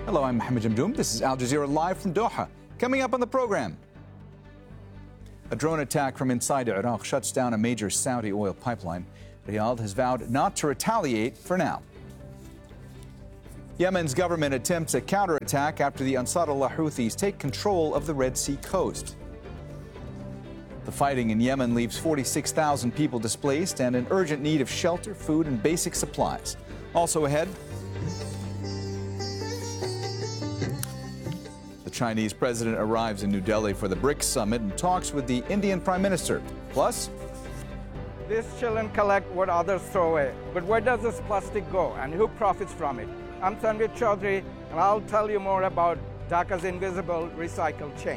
Hello, I'm Mohammed Jamdoum. This is Al Jazeera live from Doha. Coming up on the program, a drone attack from inside Iraq shuts down a major Saudi oil pipeline. Riyadh has vowed not to retaliate for now. Yemen's government attempts a counterattack after the Ansarullah Houthis take control of the Red Sea coast. The fighting in Yemen leaves 46,000 people displaced and in urgent need of shelter, food, and basic supplies. Also ahead, the Chinese president arrives in New Delhi for the BRICS summit and talks with the Indian Prime Minister. Plus, these children collect what others throw away. But where does this plastic go and who profits from it? I'm Tanvir Chaudhry, and I'll tell you more about Dhaka's invisible recycle chain.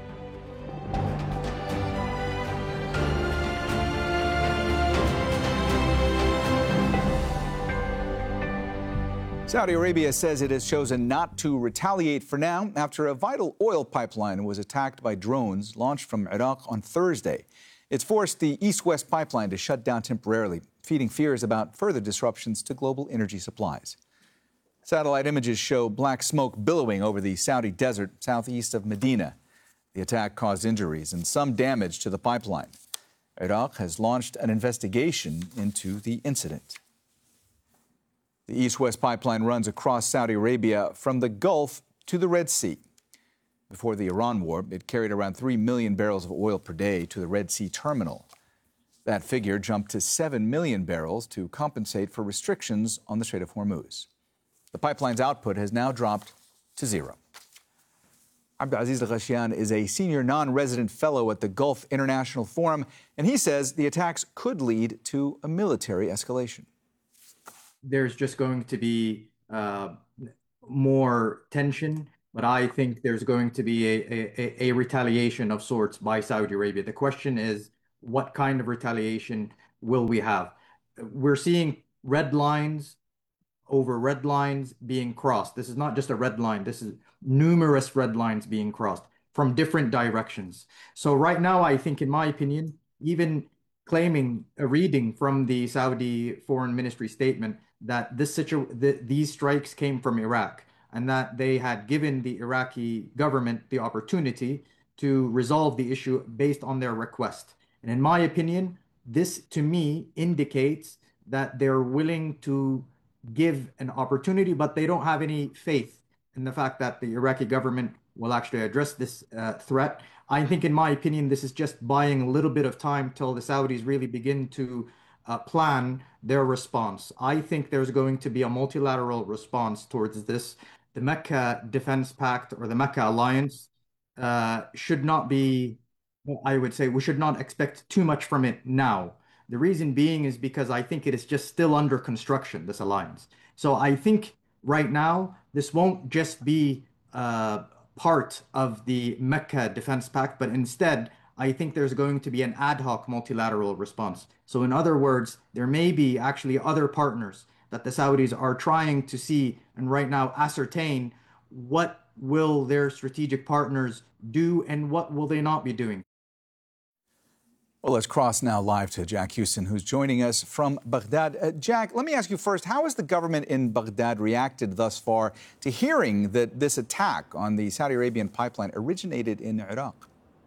Saudi Arabia says it has chosen not to retaliate for now after a vital oil pipeline was attacked by drones launched from Iraq on Thursday. It's forced the East-West pipeline to shut down temporarily, feeding fears about further disruptions to global energy supplies. Satellite images show black smoke billowing over the Saudi desert southeast of Medina. The attack caused injuries and some damage to the pipeline. Iraq has launched an investigation into the incident. The East-West pipeline runs across Saudi Arabia from the Gulf to the Red Sea. Before the Iran war, it carried around 3 million barrels of oil per day to the Red Sea terminal. That figure jumped to 7 million barrels to compensate for restrictions on the Strait of Hormuz. The pipeline's output has now dropped to zero. Abdulaziz Al-Ghashian is a senior non-resident fellow at the Gulf International Forum, and he says the attacks could lead to a military escalation. There's just going to be more tension, but I think there's going to be a retaliation of sorts by Saudi Arabia. The question is, what kind of retaliation will we have? We're seeing red lines over red lines being crossed. This is not just a red line. This is numerous red lines being crossed from different directions. So right now, I think, in my opinion, even claiming a reading from the Saudi Foreign Ministry statement that these strikes came from Iraq and that they had given the Iraqi government the opportunity to resolve the issue based on their request. And in my opinion, this to me indicates that they're willing to give an opportunity, but they don't have any faith in the fact that the Iraqi government will actually address this threat. I think, in my opinion, this is just buying a little bit of time till the Saudis really begin to plan their response. I think there's going to be a multilateral response towards this. The Mecca Defense Pact or the Mecca Alliance should not be, I would say, we should not expect too much from it now. The reason being is because I think it is just still under construction, this alliance. So I think right now, this won't just be part of the Mecca Defense Pact, but instead, I think there's going to be an ad hoc multilateral response. So in other words, there may be actually other partners that the Saudis are trying to see and right now ascertain what will their strategic partners do and what will they not be doing. Well, let's cross now live to Jack Houston, who's joining us from Baghdad. Jack, let me ask you first, how has the government in Baghdad reacted thus far to hearing that this attack on the Saudi Arabian pipeline originated in Iraq?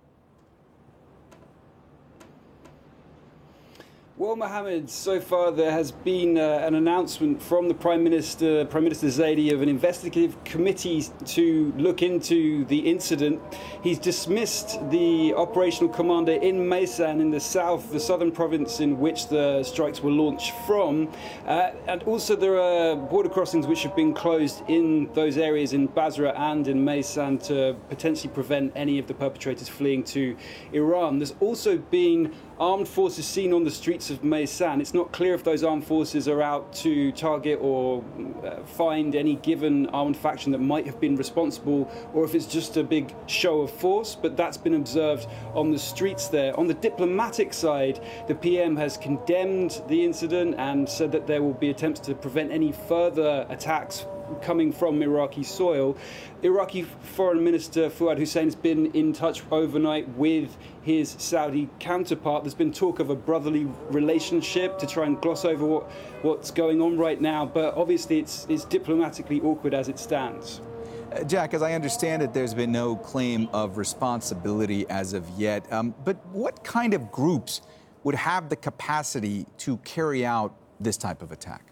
Well, Mohammed, so far there has been an announcement from the Prime Minister Zaidi, of an investigative committee to look into the incident. He's dismissed the operational commander in Maysan in the southern province in which the strikes were launched from. And also there are border crossings which have been closed in those areas in Basra and in Maysan to potentially prevent any of the perpetrators fleeing to Iran. There's also been armed forces seen on the streets of Maysan. It's not clear if those armed forces are out to target or find any given armed faction that might have been responsible, or if it's just a big show of force, but that's been observed on the streets there. On the diplomatic side, the PM has condemned the incident and said that there will be attempts to prevent any further attacks coming from Iraqi soil. Iraqi Foreign Minister Fuad Hussein has been in touch overnight with his Saudi counterpart. There's been talk of a brotherly relationship to try and gloss over what's going on right now, but obviously it's diplomatically awkward as it stands. Jack, as I understand it, there's been no claim of responsibility as of yet. But what kind of groups would have the capacity to carry out this type of attack?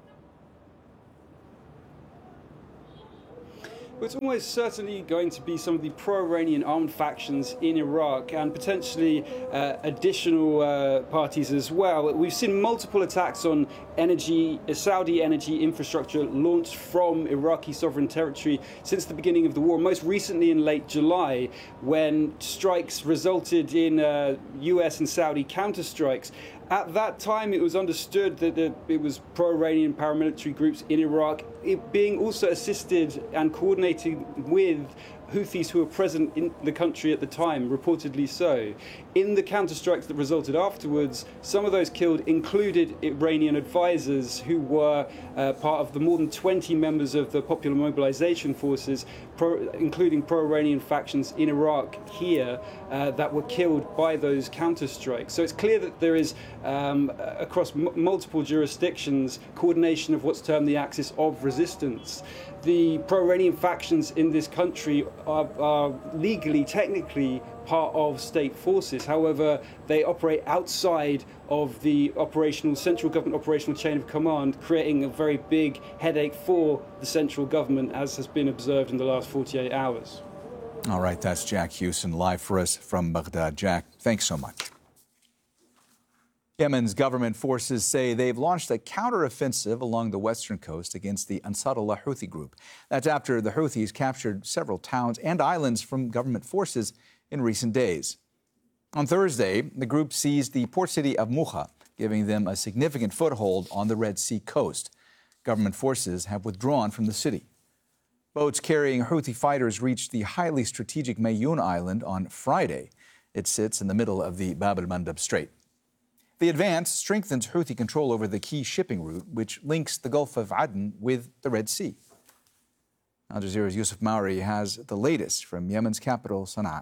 It's almost certainly going to be some of the pro-Iranian armed factions in Iraq and potentially additional parties as well. We've seen multiple attacks on Saudi energy infrastructure launched from Iraqi sovereign territory since the beginning of the war, most recently in late July, when strikes resulted in US and Saudi counterstrikes. At that time, it was understood that it was pro-Iranian paramilitary groups in Iraq, it being also assisted and coordinated with Houthis who were present in the country at the time, reportedly so. In the counterstrikes that resulted afterwards, some of those killed included Iranian advisors who were part of the more than 20 members of the Popular Mobilization Forces, including pro-Iranian factions in Iraq here, that were killed by those counterstrikes. So it's clear that there is, across multiple jurisdictions, coordination of what's termed the axis of resistance. The pro-Iranian factions in this country are legally, technically, part of state forces. However, they operate outside of the central government operational chain of command, creating a very big headache for the central government, as has been observed in the last 48 hours. All right, that's Jack Hewson live for us from Baghdad. Jack, thanks so much. Yemen's government forces say they've launched a counteroffensive along the western coast against the Ansarullah Houthi group. That's after the Houthis captured several towns and islands from government forces in recent days. On Thursday, the group seized the port city of Mukha, giving them a significant foothold on the Red Sea coast. Government forces have withdrawn from the city. Boats carrying Houthi fighters reached the highly strategic Mayun Island on Friday. It sits in the middle of the Bab al-Mandab Strait. The advance strengthens Houthi control over the key shipping route, which links the Gulf of Aden with the Red Sea. Al Jazeera's Yusuf Mauri has the latest from Yemen's capital, Sana'a.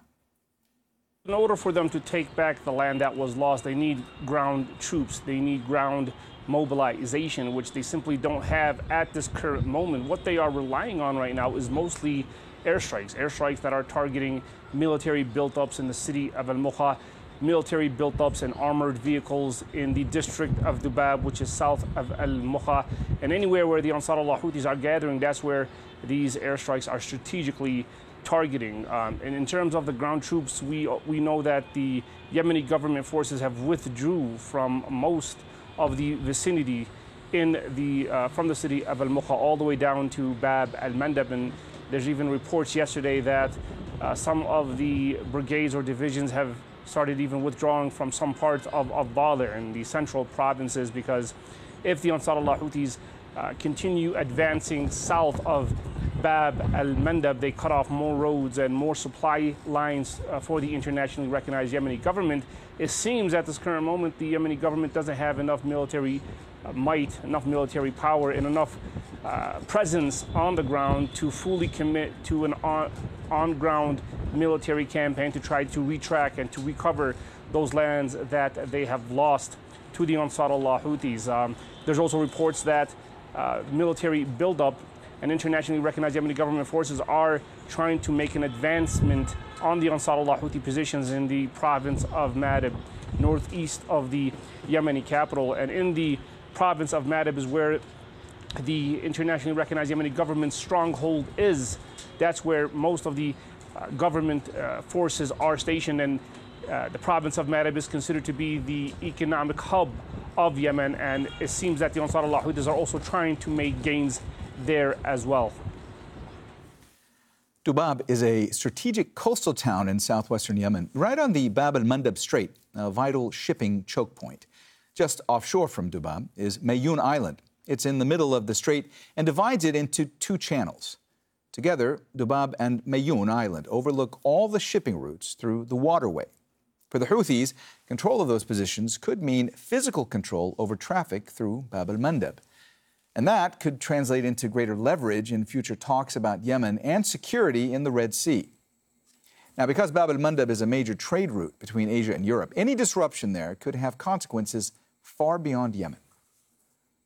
In order for them to take back the land that was lost, they need ground troops. They need ground mobilization, which they simply don't have at this current moment. What they are relying on right now is mostly airstrikes that are targeting military built-ups in the city of Al-Mukha, military built-ups and armored vehicles in the district of Dubab, which is south of Al-Mukha. And anywhere where the Ansarullah Houthis are gathering, that's where these airstrikes are strategically targeting. And in terms of the ground troops, we know that the Yemeni government forces have withdrew from most of the vicinity in from the city of Al-Mukha all the way down to Bab al-Mandab. And there's even reports yesterday that some of the brigades or divisions have started even withdrawing from some parts of Badr in the central provinces, because if the Ansarullah Houthis continue advancing south of Bab al-Mandab, they cut off more roads and more supply lines for the internationally recognized Yemeni government. It seems at this current moment the Yemeni government doesn't have enough military might, enough military power, and enough presence on the ground to fully commit to an on-ground military campaign to try to retrack and to recover those lands that they have lost to the Ansarullah Houthis. There's also reports that military buildup and internationally recognized Yemeni government forces are trying to make an advancement on the Ansarullah Houthi positions in the province of Madib, northeast of the Yemeni capital. And in the province of Madib is where the internationally recognized Yemeni government stronghold is. That's where most of the government forces are stationed, and the province of Madib is considered to be the economic hub of Yemen, and it seems that the Ansarullah Houthis are also trying to make gains there as well. Dubab is a strategic coastal town in southwestern Yemen, right on the Bab al-Mandab Strait, a vital shipping choke point. Just offshore from Dubab is Mayun Island. It's in the middle of the strait and divides it into two channels. Together, Dubab and Mayun Island overlook all the shipping routes through the waterway. For the Houthis, control of those positions could mean physical control over traffic through Bab al-Mandab. And that could translate into greater leverage in future talks about Yemen and security in the Red Sea. Now, because Bab al-Mandab is a major trade route between Asia and Europe, any disruption there could have consequences far beyond Yemen.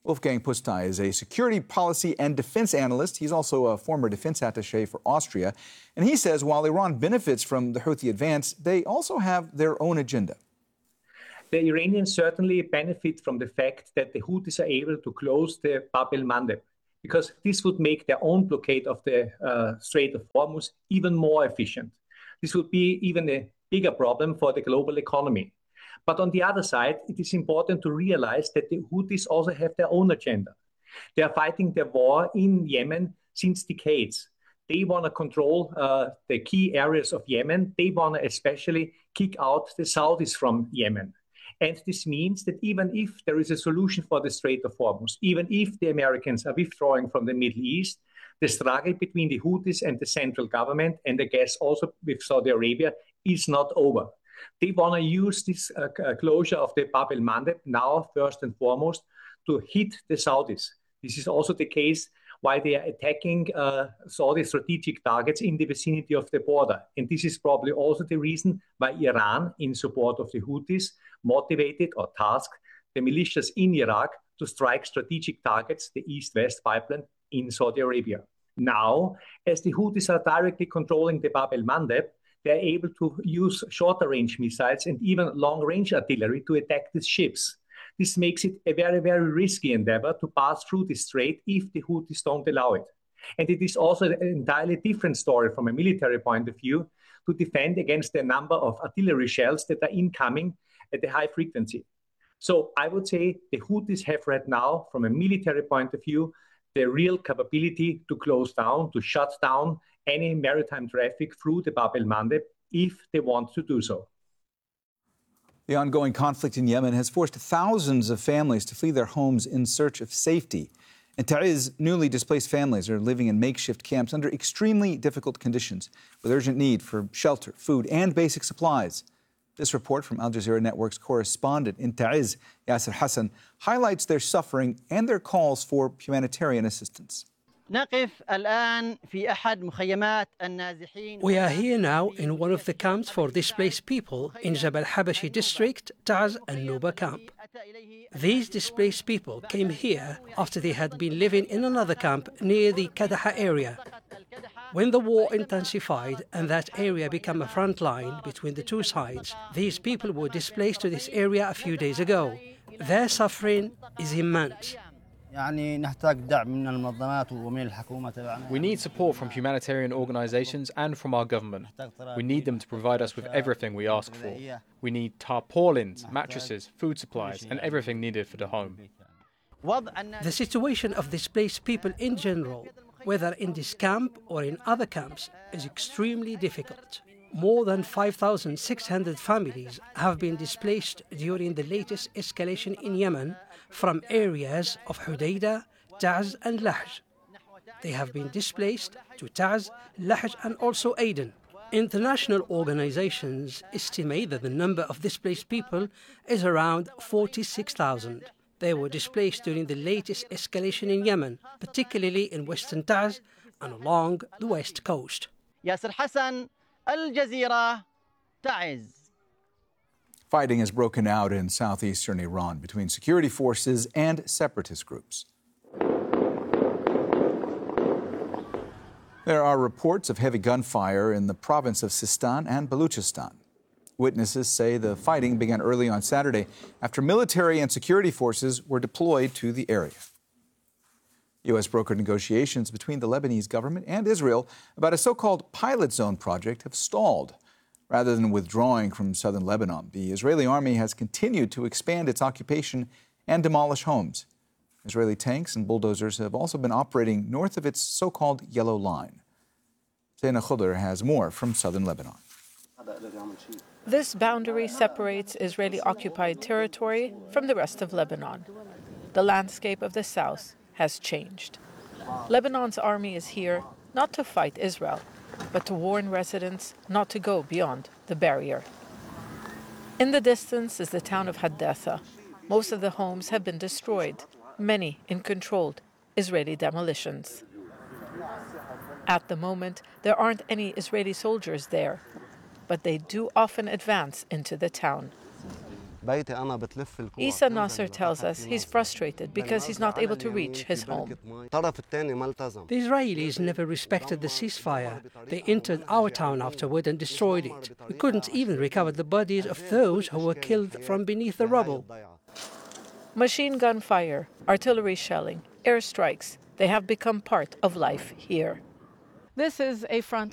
Wolfgang Pusztai is a security policy and defense analyst. He's also a former defense attaché for Austria. And he says while Iran benefits from the Houthi advance, they also have their own agenda. The Iranians certainly benefit from the fact that the Houthis are able to close the Bab el-Mandeb, because this would make their own blockade of the Strait of Hormuz even more efficient. This would be even a bigger problem for the global economy. But on the other side, it is important to realize that the Houthis also have their own agenda. They are fighting the war in Yemen since decades. They want to control the key areas of Yemen. They want to especially kick out the Saudis from Yemen. And this means that even if there is a solution for the Strait of Hormuz, even if the Americans are withdrawing from the Middle East, the struggle between the Houthis and the central government, and I guess also with Saudi Arabia, is not over. They want to use this closure of the Bab el-Mandeb now, first and foremost, to hit the Saudis. This is also the case while they are attacking Saudi strategic targets in the vicinity of the border. And this is probably also the reason why Iran, in support of the Houthis, motivated or tasked the militias in Iraq to strike strategic targets, the East-West pipeline in Saudi Arabia. Now, as the Houthis are directly controlling the Bab el-Mandeb, they're able to use shorter range missiles and even long range artillery to attack these ships. This makes it a very, very risky endeavor to pass through the strait if the Houthis don't allow it. And it is also an entirely different story from a military point of view to defend against the number of artillery shells that are incoming at a high frequency. So I would say the Houthis have right now, from a military point of view, the real capability to close down, to shut down any maritime traffic through the Bab el-Mandeb if they want to do so. The ongoing conflict in Yemen has forced thousands of families to flee their homes in search of safety. In Ta'iz, newly displaced families are living in makeshift camps under extremely difficult conditions with urgent need for shelter, food, and basic supplies. This report from Al Jazeera Network's correspondent in Ta'iz, Yasser Hassan, highlights their suffering and their calls for humanitarian assistance. We are here now in one of the camps for displaced people in Jabal Habashi district, Taz and Nuba camp. These displaced people came here after they had been living in another camp near the Kadaha area. When the war intensified and that area became a front line between the two sides, these people were displaced to this area a few days ago. Their suffering is immense. We need support from humanitarian organizations and from our government. We need them to provide us with everything we ask for. We need tarpaulins, mattresses, food supplies, and everything needed for the home. The situation of displaced people in general, whether in this camp or in other camps, is extremely difficult. More than 5,600 families have been displaced during the latest escalation in Yemen from areas of Hudaydah, Taz and Lahj. They have been displaced to Taz, Lahj and also Aden. International organizations estimate that the number of displaced people is around 46,000. They were displaced during the latest escalation in Yemen, particularly in western Taz and along the west coast. Yasser Hassan, Al Jazeera, Ta'iz. Fighting has broken out in southeastern Iran between security forces and separatist groups. There are reports of heavy gunfire in the province of Sistan and Baluchistan. Witnesses say the fighting began early on Saturday after military and security forces were deployed to the area. U.S. brokered negotiations between the Lebanese government and Israel about a so-called pilot zone project have stalled. Rather than withdrawing from southern Lebanon, the Israeli army has continued to expand its occupation and demolish homes. Israeli tanks and bulldozers have also been operating north of its so-called Yellow Line. Zaina Khudr has more from southern Lebanon. This boundary separates Israeli-occupied territory from the rest of Lebanon. The landscape of the south has changed. Lebanon's army is here not to fight Israel, but to warn residents not to go beyond the barrier. In the distance is the town of Haddatha. Most of the homes have been destroyed, many in controlled Israeli demolitions. At the moment, there aren't any Israeli soldiers there, but they do often advance into the town. Isa Nasser tells us he's frustrated because he's not able to reach his home. The Israelis never respected the ceasefire. They entered our town afterward and destroyed it. We couldn't even recover the bodies of those who were killed from beneath the rubble. Machine gun fire, artillery shelling, airstrikes, they have become part of life here. This is a front